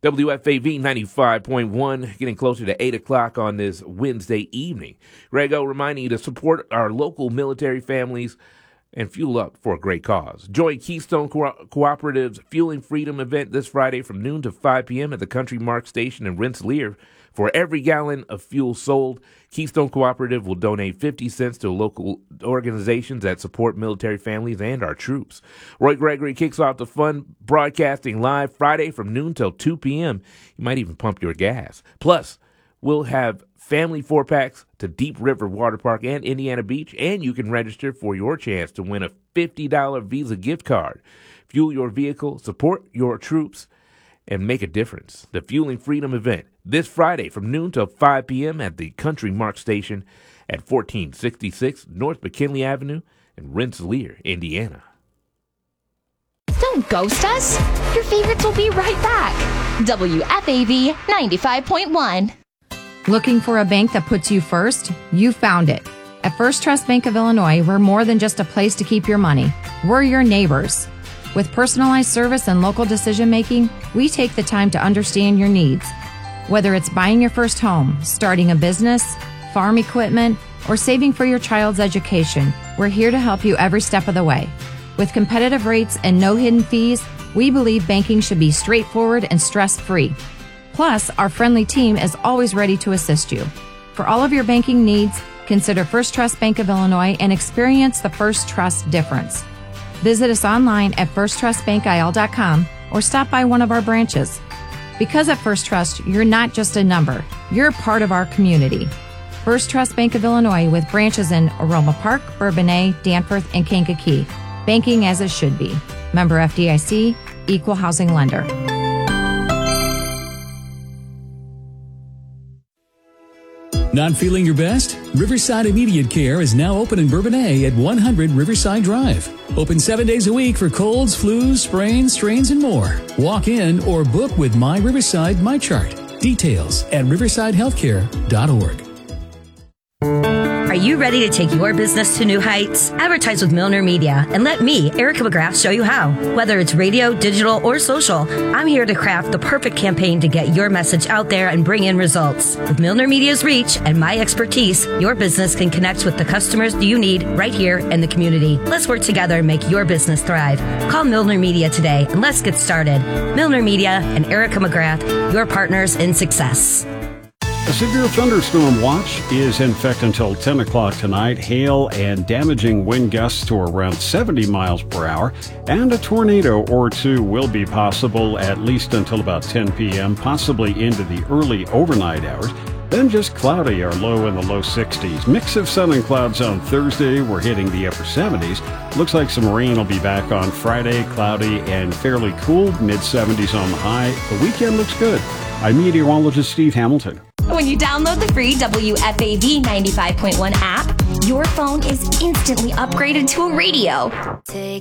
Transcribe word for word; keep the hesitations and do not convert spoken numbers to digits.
W F A V ninety-five point one, getting closer to eight o'clock on this Wednesday evening. Grego reminding you to support our local military families and fuel up for a great cause. Join Keystone Co- Cooperative's Fueling Freedom event this Friday from noon to five p.m. at the Country Mark Station in Rensselaer. For every gallon of fuel sold, Keystone Cooperative will donate fifty cents to local organizations that support military families and our troops. Roy Gregory kicks off the fun broadcasting live Friday from noon till two p.m. You might even pump your gas. Plus, we'll have family four-packs to Deep River Water Park and Indiana Beach, and you can register for your chance to win a fifty dollars Visa gift card. Fuel your vehicle, support your troops, and make a difference. The Fueling Freedom event this Friday from noon till five p.m. at the Country Mark Station at fourteen sixty-six North McKinley Avenue in Rensselaer, Indiana. Don't ghost us. Your favorites will be right back. W F A V ninety-five point one. Looking for a bank that puts you first? You found it. At First Trust Bank of Illinois, we're more than just a place to keep your money. We're your neighbors. With personalized service and local decision-making, we take the time to understand your needs. Whether it's buying your first home, starting a business, farm equipment, or saving for your child's education, we're here to help you every step of the way. With competitive rates and no hidden fees, we believe banking should be straightforward and stress-free. Plus, our friendly team is always ready to assist you. For all of your banking needs, consider First Trust Bank of Illinois and experience the First Trust difference. Visit us online at first trust bank I L dot com or stop by one of our branches. Because at First Trust, you're not just a number, you're part of our community. First Trust Bank of Illinois with branches in Aroma Park, Bourbonnais, Danforth, and Kankakee. Banking as it should be. Member F D I C, Equal Housing Lender. Not feeling your best? Riverside Immediate Care is now open in Bourbonnais at one hundred Riverside Drive. Open seven days a week for colds, flus, sprains, strains, and more. Walk in or book with My Riverside MyChart. Details at riverside healthcare dot org. Are you ready to take your business to new heights? Advertise with Milner Media and let me, Erica McGrath, show you how. Whether it's radio, digital, or social, I'm here to craft the perfect campaign to get your message out there and bring in results. With Milner Media's reach and my expertise, your business can connect with the customers you need right here in the community. Let's work together and make your business thrive. Call Milner Media today and let's get started. Milner Media and Erica McGrath, your partners in success. A severe thunderstorm watch is in effect until ten o'clock tonight. Hail and damaging wind gusts to around seventy miles per hour, and a tornado or two will be possible at least until about ten p.m., possibly into the early overnight hours. Then just cloudy or low in the low sixties. Mix of sun and clouds on Thursday. We're hitting the upper seventies. Looks like some rain will be back on Friday. Cloudy and fairly cool. mid seventies on the high. The weekend looks good. I'm meteorologist Steve Hamilton. When you download the free W F A V ninety-five point one app, your phone is instantly upgraded to a radio. Take